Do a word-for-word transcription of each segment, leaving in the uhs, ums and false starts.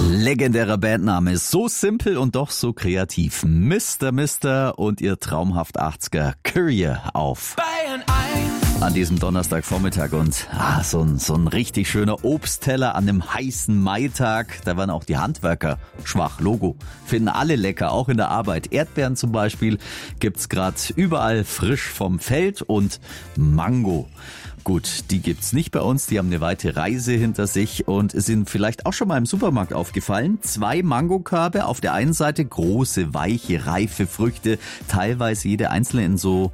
Legendärer Bandname, so simpel und doch so kreativ. Mister Mister und ihr traumhaft achtziger Courier auf Bayern eins. An diesem Donnerstagvormittag und ah, so, ein, so ein richtig schöner Obstteller an einem heißen Maitag. Da waren auch die Handwerker schwach. Logo. Finden alle lecker, auch in der Arbeit. Erdbeeren zum Beispiel gibt's gerade überall frisch vom Feld und Mango. Gut, die gibt's nicht bei uns, die haben eine weite Reise hinter sich und sind vielleicht auch schon mal im Supermarkt aufgefallen. Zwei Mangokörbe, auf der einen Seite große, weiche, reife Früchte, teilweise jede einzelne in so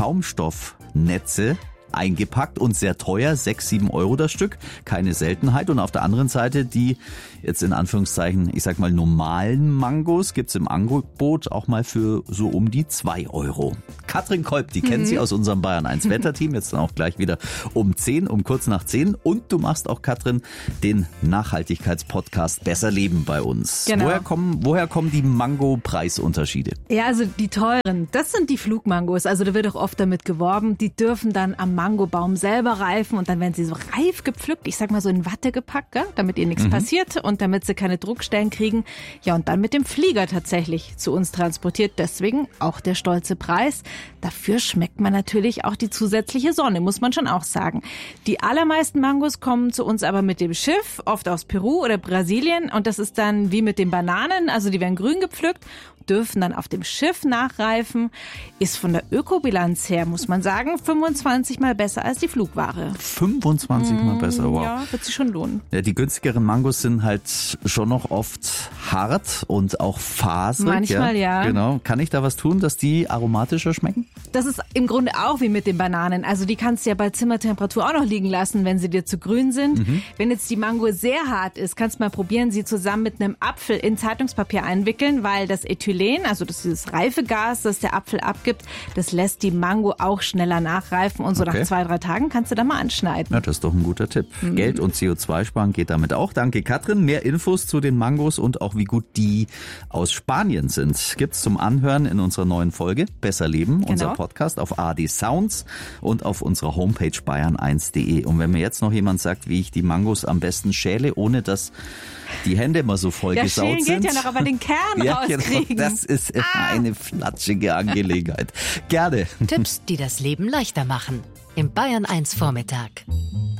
Schaumstoffnetze eingepackt und sehr teuer, sechs, sieben Euro das Stück, keine Seltenheit. Und auf der anderen Seite die, jetzt in Anführungszeichen, ich sag mal normalen Mangos, gibt's im Angebot auch mal für so um die zwei Euro. Katrin Kolb, die mhm. kennen Sie aus unserem Bayern eins Wetterteam, jetzt dann auch gleich wieder um zehn, um kurz nach zehn. Und du machst auch, Katrin, den Nachhaltigkeitspodcast Besser Leben bei uns. Genau. Woher kommen, woher kommen die Mango-Preisunterschiede? Ja, also die teuren, das sind die Flugmangos. Also da wird auch oft damit geworben, die dürfen dann am Mangobaum selber reifen und dann werden sie so reif gepflückt, ich sag mal so in Watte gepackt, gell? Damit ihr nichts mhm. passiert und damit sie keine Druckstellen kriegen. Ja, und dann mit dem Flieger tatsächlich zu uns transportiert. Deswegen auch der stolze Preis. Dafür schmeckt man natürlich auch die zusätzliche Sonne, muss man schon auch sagen. Die allermeisten Mangos kommen zu uns aber mit dem Schiff, oft aus Peru oder Brasilien. Und das ist dann wie mit den Bananen, also die werden grün gepflückt, dürfen dann auf dem Schiff nachreifen. Ist von der Ökobilanz her, muss man sagen, fünfundzwanzig Mal besser als die Flugware. fünfundzwanzig Mal mmh, besser, wow. Ja, wird sich schon lohnen. Ja, die günstigeren Mangos sind halt schon noch oft hart und auch faserig. Manchmal, ja. ja. Genau. Kann ich da was tun, dass die aromatischer schmecken? Das ist im Grunde auch wie mit den Bananen. Also die kannst du ja bei Zimmertemperatur auch noch liegen lassen, wenn sie dir zu grün sind. Mhm. Wenn jetzt die Mango sehr hart ist, kannst du mal probieren, sie zusammen mit einem Apfel in Zeitungspapier einwickeln, weil das Ethylen, also das ist dieses Reifegas, das der Apfel abgibt, das lässt die Mango auch schneller nachreifen und so okay. nach zwei, drei Tagen kannst du da mal anschneiden. Ja, das ist doch ein guter Tipp. Mhm. Geld und C O zwei sparen geht damit auch. Danke, Katrin. Mehr Infos zu den Mangos und auch wie gut die aus Spanien sind, gibt's zum Anhören in unserer neuen Folge Besser Leben, genau. unser Podcast auf A R D Sounds und auf unserer Homepage bayern eins punkt de. Und wenn mir jetzt noch jemand sagt, wie ich die Mangos am besten schäle, ohne dass die Hände immer so voll ja, gesaut sind. Geht ja noch, aber den Kern ja, rauskriegen. Genau, das ist immer ah. eine flatschige Angelegenheit. Gerne. Tipps, die das Leben leichter machen. Im Bayern eins Vormittag.